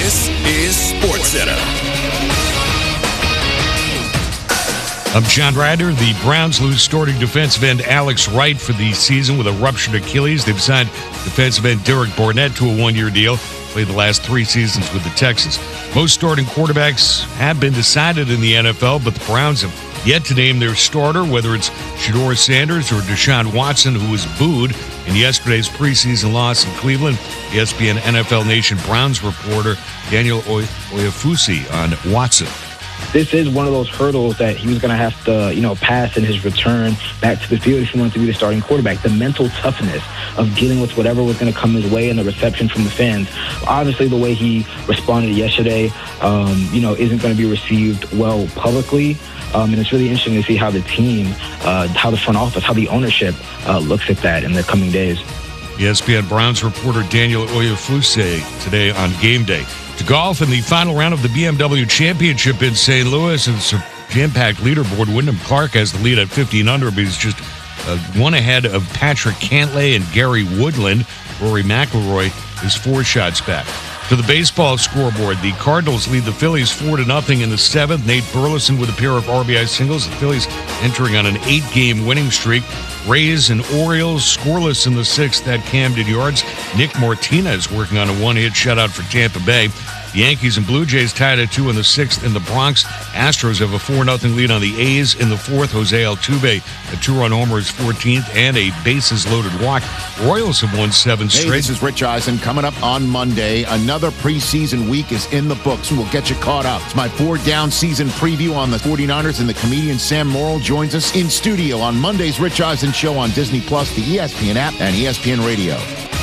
This is SportsCenter. I'm John Ryder. The Browns lose starting defensive end Alex Wright for the season with a ruptured Achilles. They've signed defensive end Derek Barnett to a one-year deal. Played the last 3 seasons with the Texans. Most starting quarterbacks have been decided in the NFL, but the Browns have yet to name their starter, whether it's Shedeur Sanders or Deshaun Watson, who was booed in yesterday's preseason loss in Cleveland. ESPN NFL Nation Browns reporter Daniel Oyefusi on Watson. This is one of those hurdles that he was going to have to, pass in his return back to the field if he wanted to be the starting quarterback. The mental toughness of dealing with whatever was going to come his way and the reception from the fans. Obviously, the way he responded yesterday, isn't going to be received well publicly. And it's really interesting to see how the team, how the front office, how the ownership looks at that in the coming days. ESPN Browns reporter Daniel Oyefusi today on Game Day. To golf in the final round of the BMW Championship in St. Louis, it's a jam-packed leaderboard. Wyndham Clark has the lead at 15 under, but he's just one ahead of Patrick Cantlay and Gary Woodland. Rory McIlroy is 4 shots back. To the baseball scoreboard, the Cardinals lead the Phillies 4-0 in the 7th. Nate Burleson with a pair of RBI singles. The Phillies entering on an 8-game winning streak. Rays and Orioles scoreless in the 6th at Camden Yards. Nick Martinez working on a 1-hit shutout for Tampa Bay. The Yankees and Blue Jays tied at 2 in the 6th in the Bronx. Astros have a 4-0 lead on the A's in the 4th. Jose Altuve, a 2-run homer, is 14th, and a bases-loaded walk. Royals have won 7 straight. Hey, this is Rich Eisen. Coming up on Monday, another preseason week is in the books, and we'll get you caught up. It's my 4-down season preview on the 49ers, and the comedian Sam Morrill joins us in studio on Monday's Rich Eisen Show on Disney+, the ESPN app, and ESPN Radio.